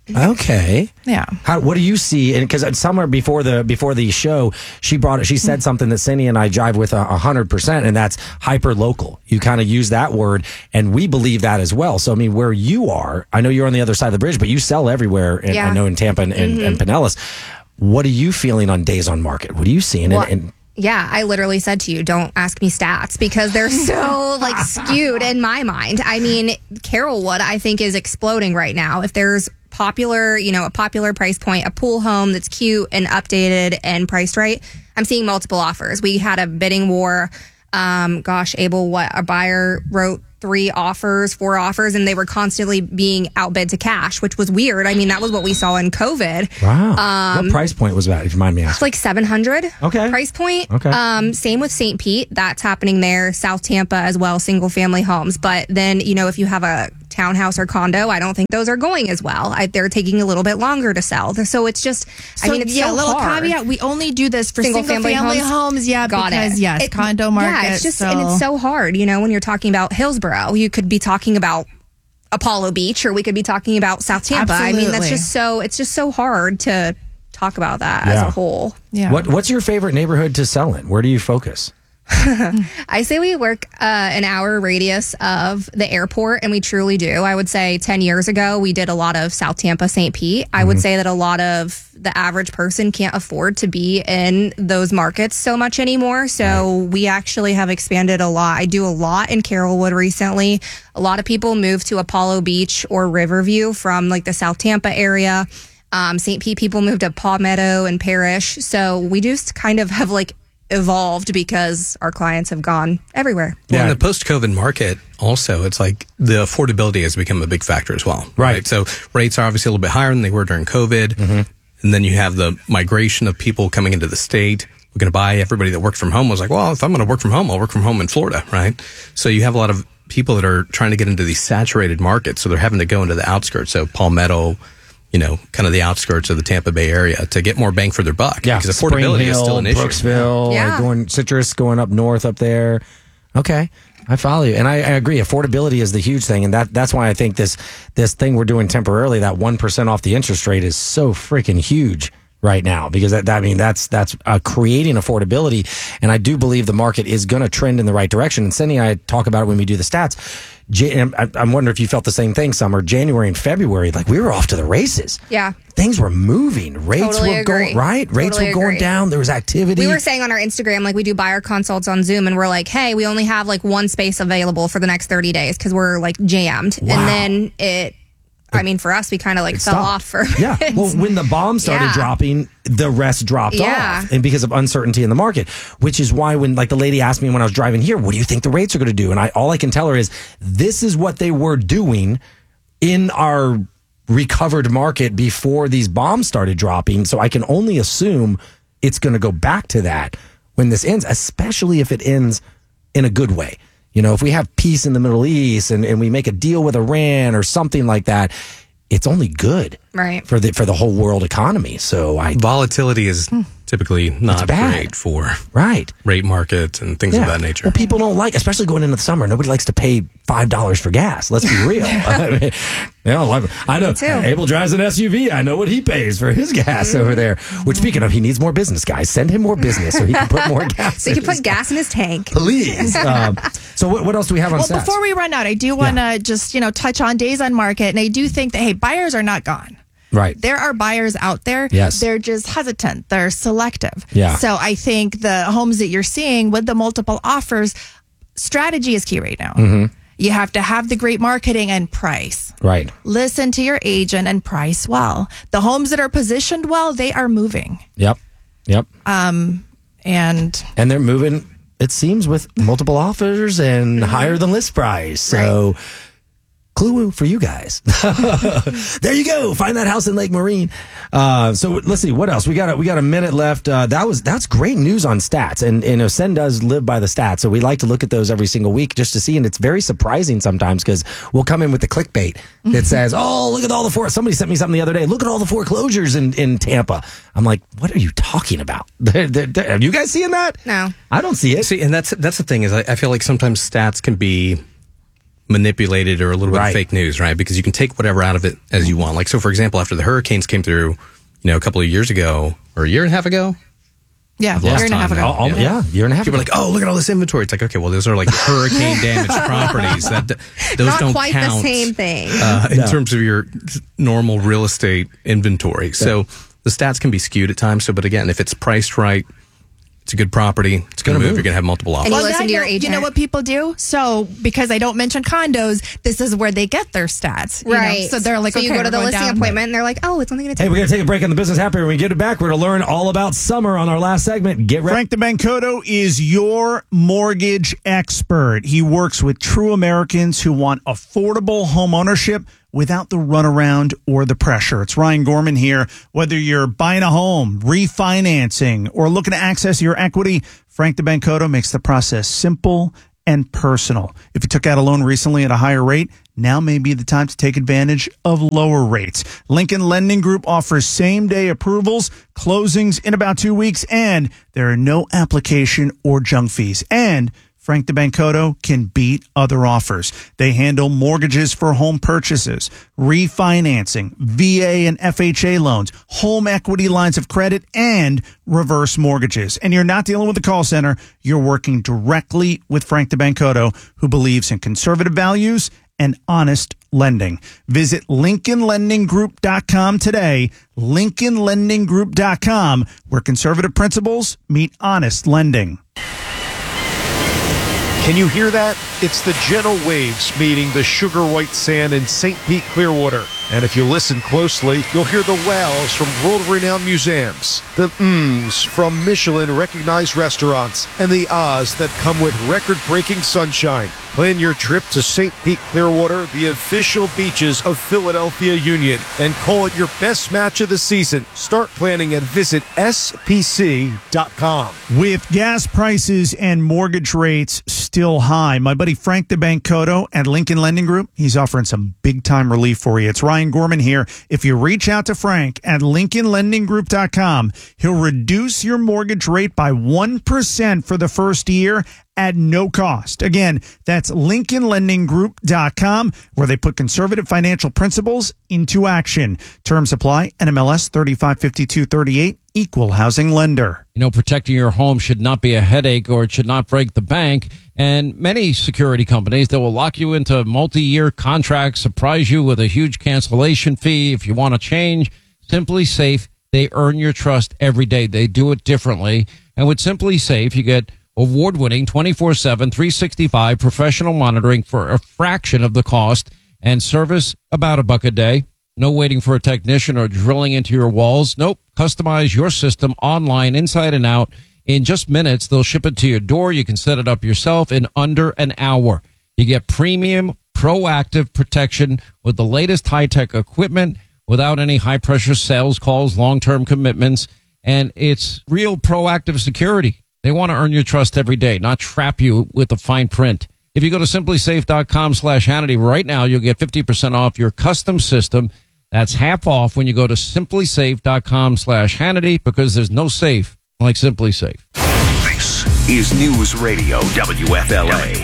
Okay. Yeah. What do you see? And because somewhere before the show, she said something that Cindy and I jive with 100%, and that's hyper local. You kind of use that word, and we believe that as well. So I mean, where you are, I know you're on the other side of the bridge, but you sell everywhere. And I know in Tampa and Pinellas. What are you feeling on days on market? What are you seeing? Yeah, I literally said to you, don't ask me stats because they're so skewed in my mind. I mean, Carrollwood, I think, is exploding right now. If there's a popular price point, a pool home that's cute and updated and priced right, I'm seeing multiple offers. We had a bidding war. Abel, a buyer wrote 4 offers, and they were constantly being outbid to cash, which was weird. I mean, that was what we saw in COVID. Wow. What price point was that, if you mind me asking? Like 700 price point. Okay. Same with St. Pete. That's happening there. South Tampa as well, single family homes. But then, if you have a townhouse or condo, I don't think those are going as well. They're taking a little bit longer to sell. So it's just, it's a so little hard. caveat. We only do this for single family homes. Yeah, because condo market. Yeah, it's just, and it's so hard. When you're talking about Hillsborough, you could be talking about Apollo Beach, or we could be talking about South Tampa. Absolutely. I mean, it's just so hard to talk about that as a whole. Yeah. What's your favorite neighborhood to sell in? Where do you focus? I say we work an hour radius of the airport, and we truly do. I would say 10 years ago, we did a lot of South Tampa, St. Pete. I would say that a lot of the average person can't afford to be in those markets so much anymore. So we actually have expanded a lot. I do a lot in Carrollwood recently. A lot of people moved to Apollo Beach or Riverview from the South Tampa area. St. Pete people moved to Palmetto and Parrish. So we just kind of have evolved because our clients have gone everywhere. Well, in the post-COVID market, also, it's the affordability has become a big factor as well. Right. So rates are obviously a little bit higher than they were during COVID. And then you have the migration of people coming into the state. We're going to buy. Everybody that worked from home was well, if I'm going to work from home, I'll work from home in Florida, right? So you have a lot of people that are trying to get into these saturated markets. So they're having to go into the outskirts. So Palmetto, kind of the outskirts of the Tampa Bay area to get more bang for their buck. Yeah, because affordability is still an issue. Brooksville, Citrus going up north up there. Okay, I follow you. And I agree. Affordability is the huge thing. And that's why I think this thing we're doing temporarily, that 1% off the interest rate, is so freaking huge right now, because that's creating affordability. And I do believe the market is going to trend in the right direction. And Cindy and I talk about it when we do the stats. I'm wondering if you felt the same thing, Summer. January and February, we were off to the races. Yeah. Things were moving. Rates were going, right? Rates were going down. There was activity. We were saying on our Instagram, we do buyer consults on Zoom, and we're hey, we only have one space available for the next 30 days because we're jammed. Wow. And then for us, we kind of fell off for a minute. Yeah. Well, when the bomb started dropping, the rest dropped off, and because of uncertainty in the market, which is why when the lady asked me when I was driving here, what do you think the rates are going to do? And all I can tell her is this is what they were doing in our recovered market before these bombs started dropping. So I can only assume it's going to go back to that when this ends, especially if it ends in a good way. If we have peace in the Middle East and we make a deal with Iran or something like that, it's only good for the whole world economy. So volatility is typically not great for rate markets and things of that nature. Well, people don't especially going into the summer. Nobody likes to pay $5 for gas. Let's be real. I know. Abel drives an SUV. I know what he pays for his gas over there. Which, speaking of, he needs more business, guys. Send him more business so he can put more gas. So he can put gas in his tank, please. So what else do we have on stats? Before we run out, I do want to just touch on days on market, and I do think that buyers are not gone. Right. There are buyers out there. Yes. They're just hesitant. They're selective. Yeah. So I think the homes that you're seeing with the multiple offers, strategy is key right now. Mm-hmm. You have to have the great marketing and price. Right. Listen to your agent and price well. The homes that are positioned well, they are moving. Yep. And they're moving, it seems, with multiple offers and higher than list price. So clue for you guys. There you go. Find that house in Lake Marine. So let's see what else we got. We got a minute left. That's great news on stats, and Sen does live by the stats, so we like to look at those every single week just to see. And it's very surprising sometimes because we'll come in with the clickbait that says, "Oh, look at all the somebody sent me something the other day. Look at all the foreclosures in Tampa." I'm like, what are you talking about? Are you guys seeing that? No, I don't see it. See, and that's the thing is I feel like sometimes stats can be manipulated or a little bit of fake news, right? Because you can take whatever out of it as you want. Like, so for example, after the hurricanes came through, a couple of years ago or a year and a half ago. Yeah, year and a half ago. Year and a half ago. People are like, oh, look at all this inventory. It's like, okay, well, those are like hurricane damaged properties. Those Not don't quite count the same thing. in terms of your normal real estate inventory. So the stats can be skewed at times. So, but again, if it's priced right, it's a good property. It's going to move. You're going to have multiple offers. And you listen to your agent. You know what people do? So because I don't mention condos, this is where they get their stats. Right. So they're like, so you go to the listing appointment and they're like, oh, it's only going to take. Hey, we're going to take a break on the Business Happy Hour. When we get it back, we're going to learn all about summer on our last segment. Get ready. Frank DeBencoto is your mortgage expert. He works with true Americans who want affordable home ownership without the runaround or the pressure. It's Ryan Gorman here. Whether you're buying a home, refinancing, or looking to access your equity, Frank DeBencoto makes the process simple and personal. If you took out a loan recently at a higher rate, now may be the time to take advantage of lower rates. Lincoln Lending Group offers same-day approvals, closings in about 2 weeks, and there are no application or junk fees. And Frank DeBencoto can beat other offers. They handle mortgages for home purchases, refinancing, VA and FHA loans, home equity lines of credit, and reverse mortgages. And you're not dealing with the call center. You're working directly with Frank DeBencoto, who believes in conservative values and honest lending. Visit LincolnLendingGroup.com today. LincolnLendingGroup.com, where conservative principles meet honest lending. Can you hear that? It's the gentle waves meeting the sugar white sand in St. Pete, Clearwater. And if you listen closely, you'll hear the wows from world-renowned museums, the mms from Michelin-recognized restaurants, and the ahs that come with record-breaking sunshine. Plan your trip to St. Pete, Clearwater, the official beaches of Philadelphia Union, and call it your best match of the season. Start planning and visit spc.com. With gas prices and mortgage rates still high, my buddy Frank DeBencoto at Lincoln Lending Group, he's offering some big-time relief for you. It's Ryan Gorman here. If you reach out to Frank at LincolnLendingGroup.com, he'll reduce your mortgage rate by 1% for the first year at no cost. Again, that's LincolnLendingGroup.com, where they put conservative financial principles into action. Terms apply. NMLS 355238, Equal Housing Lender. Protecting your home should not be a headache, or it should not break the bank. And many security companies, they will lock you into multi-year contracts, surprise you with a huge cancellation fee if you want to change. Simply Safe, they earn your trust every day. They do it differently. And with Simply Safe, you get award-winning 24/7, 365 professional monitoring for a fraction of the cost, and service about $1 a day. No waiting for a technician or drilling into your walls. Nope. Customize your system online, inside and out. In just minutes, they'll ship it to your door. You can set it up yourself in under an hour. You get premium, proactive protection with the latest high-tech equipment without any high-pressure sales calls, long-term commitments, and it's real proactive security. They want to earn your trust every day, not trap you with the fine print. If you go to simplysafe.com/Hannity right now, you'll get 50% off your custom system. That's half off when you go to simplysafe.com/Hannity, because there's no safe like Simply Safe. This is News Radio WFLA.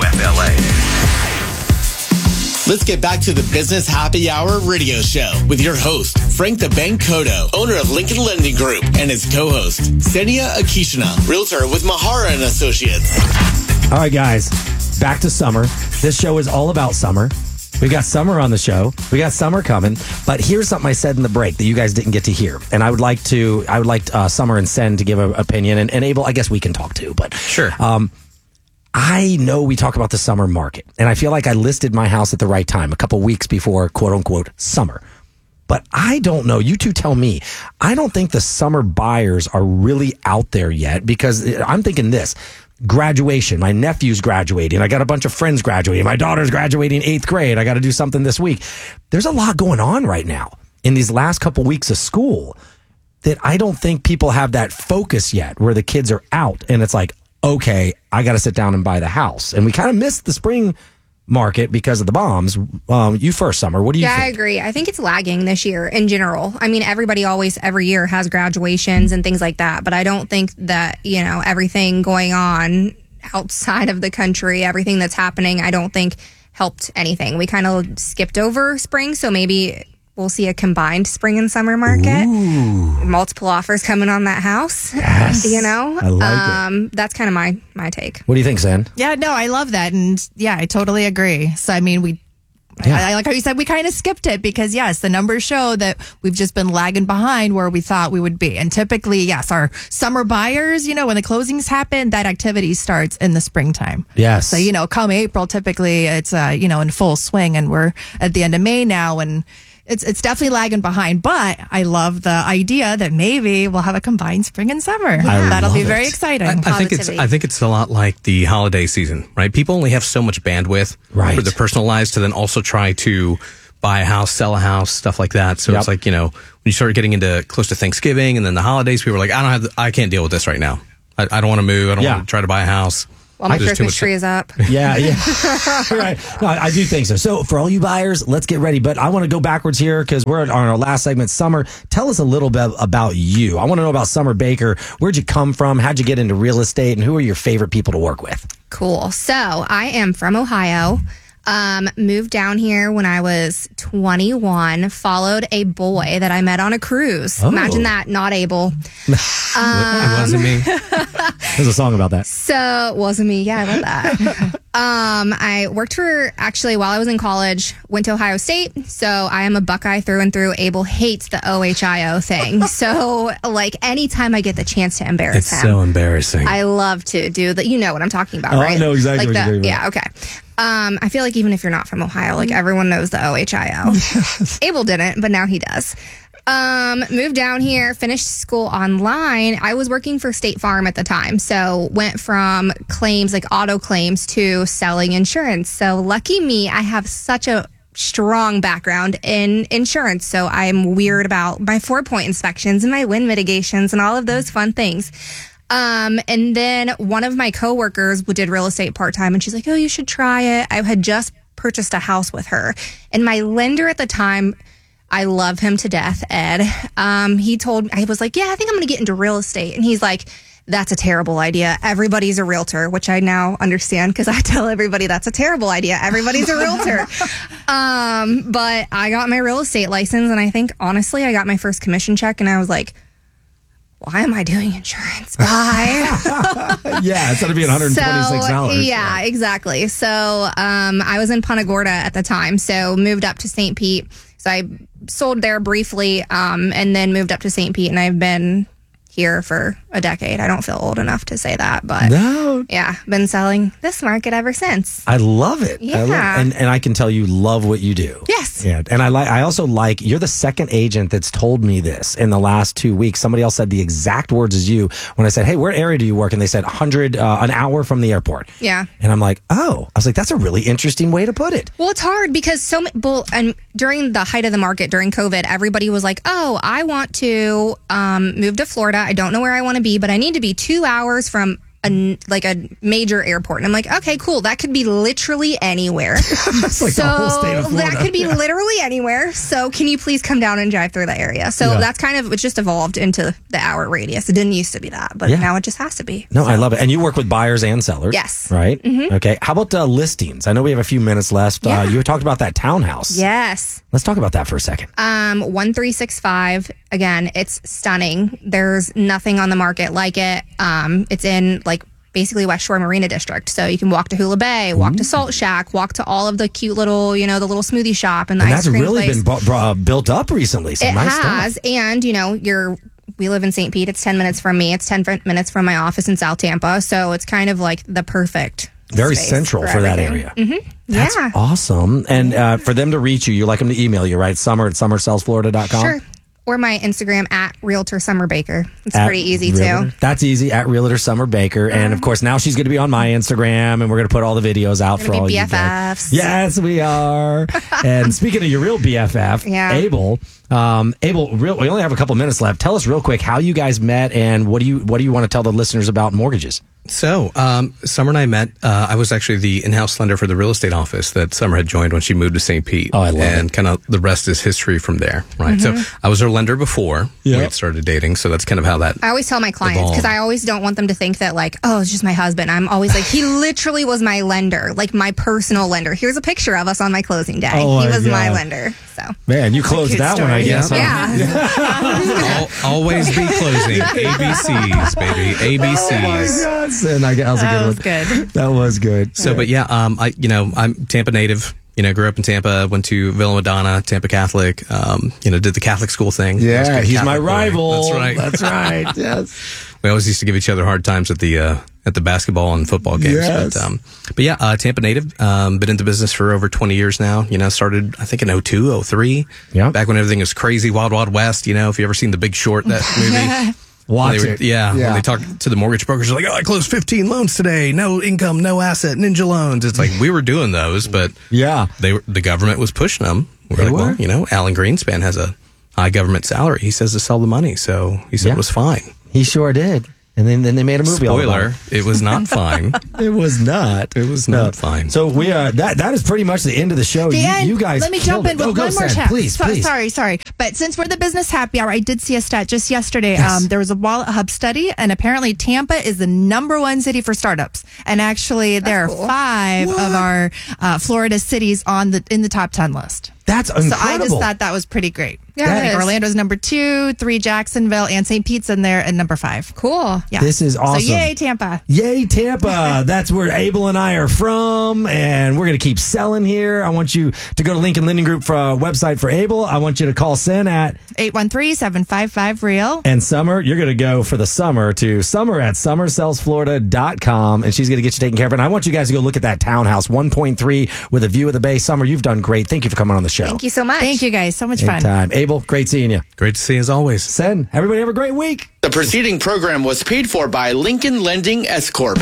Let's get back to the Business Happy Hour radio show with your host, Frank DeBencoto, owner of Lincoln Lending Group, and his co-host, Senia Akishina, realtor with Mahara and Associates. All right, guys, back to summer. This show is all about summer. We got summer on the show. We got summer coming. But here's something I said in the break that you guys didn't get to hear. And I would like Summer and Sen to give an opinion. And Abel, I guess we can talk too. But sure. I know we talk about the summer market. And I feel like I listed my house at the right time, a couple weeks before, quote unquote, summer. But I don't know. You two tell me. I don't think the summer buyers are really out there yet, because I'm thinking this. Graduation. My nephew's graduating. I got a bunch of friends graduating. My daughter's graduating 8th grade. I got to do something this week. There's a lot going on right now in these last couple weeks of school that I don't think people have that focus yet, where the kids are out and it's like, okay, I got to sit down and buy the house. And we kind of missed the spring market because of the bombs. You first, Summer. What do you think? I agree. I think it's lagging this year in general. I mean, everybody always every year has graduations and things like that, but I don't think that, everything going on outside of the country, everything that's happening, I don't think helped anything. We kind of skipped over spring, so maybe we'll see a combined spring and summer market. Ooh. Multiple offers coming on that house. Yes. You know? I like it. That's kind of my take. What do you think, Zan? Yeah, no, I love that. And yeah, I totally agree. So, I mean, I like how you said we kind of skipped it because, yes, the numbers show that we've just been lagging behind where we thought we would be. And typically, yes, our summer buyers, when the closings happen, that activity starts in the springtime. Yes. So, come April, typically it's, in full swing, and we're at the end of May now, and it's definitely lagging behind, but I love the idea that maybe we'll have a combined spring and summer. That'll be very exciting. I think it's a lot like the holiday season, right? People only have so much bandwidth for their personal lives to then also try to buy a house, sell a house, stuff like that. So it's like, when you started getting into close to Thanksgiving and then the holidays, people were like, I can't deal with this right now. I don't want to move. I don't want to try to buy a house. Well, my Christmas tree is up. Yeah. Right. No, I do think so. So for all you buyers, let's get ready. But I want to go backwards here because we're on our last segment. Summer, tell us a little bit about you. I want to know about Summer Baker. Where'd you come from? How'd you get into real estate? And who are your favorite people to work with? Cool. So I am from Ohio. Moved down here when I was 21, followed a boy that I met on a cruise. Oh. Imagine that, not Abel. It wasn't me. There's a song about that. So, it wasn't me. Yeah, I love that. I worked while I was in college, went to Ohio State. So, I am a Buckeye through and through. Abel hates the OHIO thing. So, anytime I get the chance to embarrass him. It's so embarrassing. I love to do that. You know what I'm talking about, right? I know exactly what you're talking about. Yeah, okay. I feel like even if you're not from Ohio, everyone knows the OHIO. Abel didn't, but now he does. Moved down here, finished school online. I was working for State Farm at the time. So went from claims, auto claims, to selling insurance. So lucky me, I have such a strong background in insurance. So I'm weird about my 4-point inspections and my wind mitigations and all of those fun things. And then one of my coworkers did real estate part-time, and she's like, oh, you should try it. I had just purchased a house with her, and my lender at the time, I love him to death, Ed. I was like, yeah, I think I'm going to get into real estate. And he's like, that's a terrible idea. Everybody's a realtor, which I now understand because I tell everybody that's a terrible idea. Everybody's a realtor. But I got my real estate license, and I think, honestly, I got my first commission check, and I was like, why am I doing insurance? Bye. Yeah, it's going to be $126. Yeah, exactly. So I was in Punta Gorda at the time, so moved up to St. Pete. So I sold there briefly and then moved up to St. Pete, and I've been here for a decade. I don't feel old enough to say that, but yeah, been selling this market ever since. I love it. Yeah. And I can tell you love what you do. Yes. Yeah. And I also like, you're the second agent that's told me this in the last 2 weeks. Somebody else said the exact words as you when I said, hey, where area do you work? And they said 100, an hour from the airport. Yeah. And I'm like, oh, I was like, that's a really interesting way to put it. Well, it's hard because and during the height of the market during COVID, everybody was like, oh, I want to move to Florida. I don't know where I want to be, but I need to be 2 hours from a major airport. And I'm like, okay, cool. That could be literally anywhere. It's like the whole state of Florida. That could be literally anywhere. So can you please come down and drive through the area? So that's it's just evolved into the hour radius. It didn't used to be that, but now it just has to be. No, I love it. And you work with buyers and sellers. Yes. Right? Mm-hmm. Okay. How about listings? I know we have a few minutes left. Yeah. You talked about that townhouse. Yes. Let's talk about that for a second. 1365. Again, it's stunning. There's nothing on the market like it. It's in basically West Shore Marina District. So you can walk to Hula Bay, walk to Salt Shack, walk to all of the cute little, the little smoothie shop and the ice cream place. And that's really been built up recently. Some nice has. Stuff. And, we live in St. Pete. It's 10 minutes from me. It's 10 minutes from my office in South Tampa. So it's kind of like the perfect very central for that area. Mm-hmm. That's awesome. And for them to reach you, you like them to email you, right? Summer@summersellsflorida.com. Sure. Or my Instagram @Realtor Summer Baker. It's pretty easy too. That's easy @Realtor Summer Baker. And of course, now she's going to be on my Instagram, and we're going to put all the videos out for all BFFs. you guys. Yes, we are. And speaking of your real BFF, Abel. We only have a couple minutes left. Tell us real quick how you guys met, and what do you want to tell the listeners about mortgages? So, Summer and I met. I was actually the in-house lender for the real estate office that Summer had joined when she moved to St. Pete. Oh, I love it. And kind of the rest is history from there, right? So, I was her lender before we had started dating. So that's kind of how that. I always tell my clients, because I always don't want them to think that like, oh, it's just my husband. I'm always like, he literally was my lender, like my personal lender. Here's a picture of us on my closing day. Oh, he was my God. lender. So Man, you closed that one, I guess. Yeah. Always be closing. ABCs, baby. ABCs. Oh my God. And that was a good one. Good. That was good. So, but yeah, I'm Tampa native. Grew up in Tampa, went to Villa Madonna, Tampa Catholic, did the Catholic school thing. Yeah, he's my Catholic boy. rival. That's right. That's right. Yes. We always used to give each other hard times at the basketball and football games. Yes. But yeah, Tampa native, been in the business for over 20 years now. Started, I think, in 02, 03. Yeah. Back when everything was crazy, Wild Wild West. If you ever seen The Big Short, that movie. Watch it. Yeah. When they talk to the mortgage brokers, they're like, I closed 15 loans today. No income, no asset, ninja loans. It's like, we were doing those, but the government was pushing them. We're like, well, Alan Greenspan has a high government salary. He says to sell the money. So he said it was fine. He sure did. And then they made a movie. Spoiler, it was not fine. It was not. It was not fine. So we that is pretty much the end of the show. You guys, let me jump in with one more chat. Please. Sorry. But since we're the business happy hour, I did see a stat just yesterday. Yes. There was a Wallet Hub study, and apparently Tampa is the number one city for startups. And actually, there are 5 of our Florida cities in the top 10 list. That's incredible. So I just thought that was pretty great. Yeah, I think Orlando's number 2, 3 Jacksonville, and St. Pete's in there at number 5. Cool. Yeah. This is awesome. So yay, Tampa. Yay, Tampa. That's where Abel and I are from, and we're going to keep selling here. I want you to go to Lincoln Lending Group for a website for Abel. I want you to call Sin at 813-755-REAL. And Summer, you're going to go for the Summer to Summer at summersellsflorida.com, and she's going to get you taken care of. And I want you guys to go look at that townhouse, 1.3 with a view of the bay. Summer, you've done great. Thank you for coming on the show. Thank you so much. Thank you guys. So much fun. Anytime. Abel, great seeing you. Great to see you as always. Sen, everybody have a great week. The preceding program was paid for by Lincoln Lending S Corp.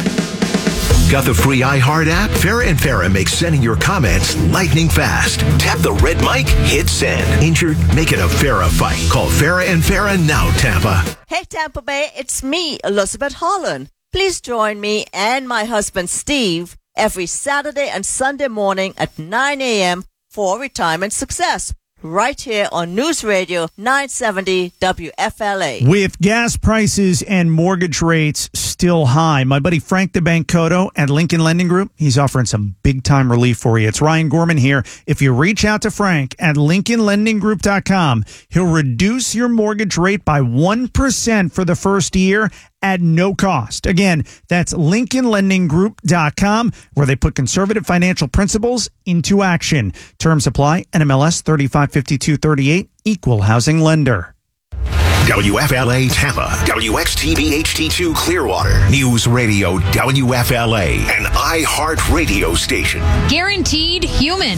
Got the free iHeart app? Farrah and Farrah makes sending your comments lightning fast. Tap the red mic, hit send. Injured? Make it a Farrah fight. Call Farrah and Farrah now, Tampa. Hey, Tampa Bay, it's me, Elizabeth Holland. Please join me and my husband, Steve, every Saturday and Sunday morning at 9 a.m. for Retirement Success, right here on News Radio 970 WFLA. With gas prices and mortgage rates still high, my buddy Frank the Bank Cotto at Lincoln Lending Group, he's offering some big-time relief for you. It's Ryan Gorman here. If you reach out to Frank at LincolnLendingGroup.com, he'll reduce your mortgage rate by 1% for the first year at no cost. Again, that's LincolnLendingGroup.com, where they put conservative financial principles into action. Terms apply. NMLS 355238, Equal Housing Lender. WFLA Tampa, WXTV HD2 Clearwater, News Radio WFLA, an iHeart radio station. Guaranteed human.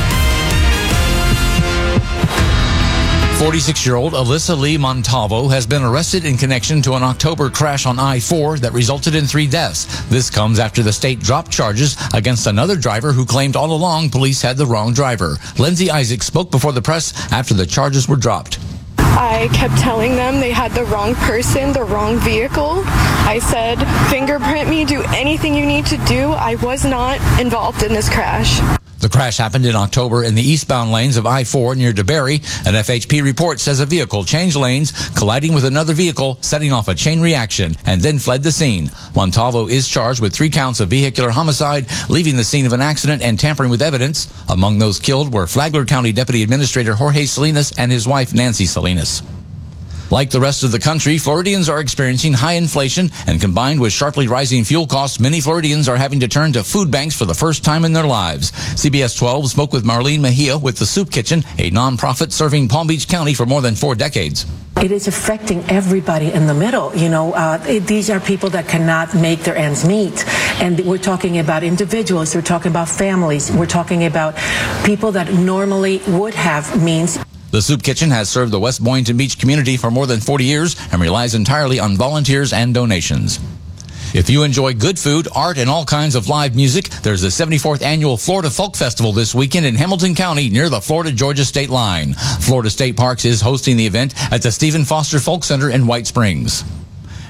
46-year-old Alyssa Lee Montalvo has been arrested in connection to an October crash on I-4 that resulted in 3 deaths. This comes after the state dropped charges against another driver who claimed all along police had the wrong driver. Lindsay Isaac spoke before the press after the charges were dropped. I kept telling them they had the wrong person, the wrong vehicle. I said, fingerprint me, do anything you need to do. I was not involved in this crash. The crash happened in October in the eastbound lanes of I-4 near DeBerry. An FHP report says a vehicle changed lanes, colliding with another vehicle, setting off a chain reaction, and then fled the scene. Montalvo is charged with 3 counts of vehicular homicide, leaving the scene of an accident and tampering with evidence. Among those killed were Flagler County Deputy Administrator Jorge Salinas and his wife Nancy Salinas. Like the rest of the country, Floridians are experiencing high inflation, and combined with sharply rising fuel costs, many Floridians are having to turn to food banks for the first time in their lives. CBS 12 spoke with Marlene Mejia with the Soup Kitchen, a nonprofit serving Palm Beach County for more than 4 decades. It is affecting everybody in the middle. These are people that cannot make their ends meet. And we're talking about individuals, we're talking about families, we're talking about people that normally would have means. The Soup Kitchen has served the West Boynton Beach community for more than 40 years and relies entirely on volunteers and donations. If you enjoy good food, art, and all kinds of live music, there's the 74th Annual Florida Folk Festival this weekend in Hamilton County near the Florida-Georgia state line. Florida State Parks is hosting the event at the Stephen Foster Folk Center in White Springs.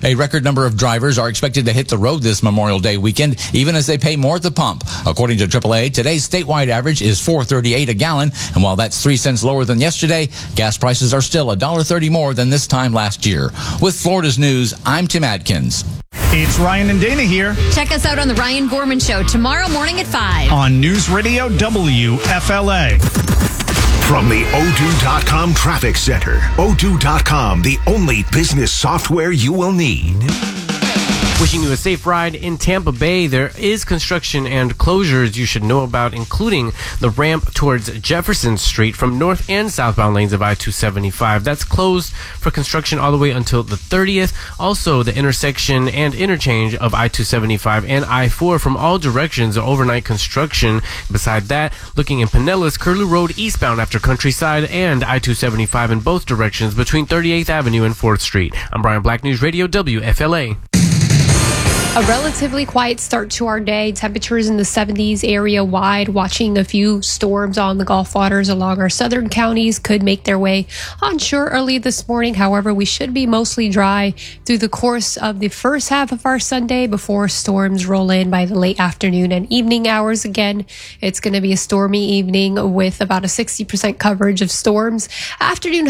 A record number of drivers are expected to hit the road this Memorial Day weekend, even as they pay more at the pump. According to AAA, today's statewide average is $4.38 a gallon, and while that's 3 cents lower than yesterday, gas prices are still $1.30 more than this time last year. With Florida's News, I'm Tim Adkins. It's Ryan and Dana here. Check us out on the Ryan Gorman Show tomorrow morning at 5 on News Radio WFLA. From the O2.com Traffic Center, O2.com, the only business software you will need. Wishing you a safe ride in Tampa Bay. There is construction and closures you should know about, including the ramp towards Jefferson Street from north and southbound lanes of I-275. That's closed for construction all the way until the 30th. Also, the intersection and interchange of I-275 and I-4 from all directions are overnight construction. Beside that, looking in Pinellas, Curlew Road eastbound after Countryside and I-275 in both directions between 38th Avenue and 4th Street. I'm Brian Black, News Radio WFLA. A relatively quiet start to our day. Temperatures in the 70s area-wide. Watching a few storms on the Gulf waters along our southern counties could make their way onshore early this morning. However, we should be mostly dry through the course of the first half of our Sunday before storms roll in by the late afternoon and evening hours. Again, it's going to be a stormy evening with about a 60% coverage of storms. Afternoon